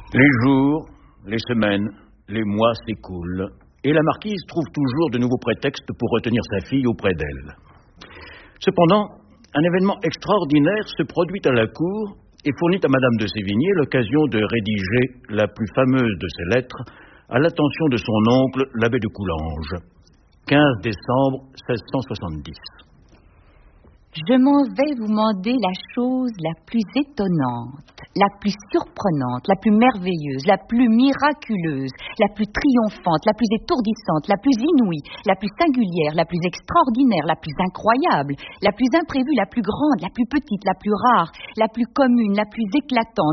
Les jours, les semaines, les mois s'écoulent, et la marquise trouve toujours de nouveaux prétextes pour retenir sa fille auprès d'elle. Cependant, un événement extraordinaire se produit à la cour et fournit à Madame de Sévigné l'occasion de rédiger la plus fameuse de ses lettres à l'attention de son oncle, l'abbé de Coulanges. 15 décembre 1670. Je m'en vais vous demander la chose la plus étonnante, la plus surprenante, la plus merveilleuse, la plus miraculeuse, la plus triomphante, la plus étourdissante, la plus inouïe, la plus singulière, la plus extraordinaire, la plus incroyable, la plus imprévue, la plus grande, la plus petite, la plus rare, la plus commune, la plus éclatante,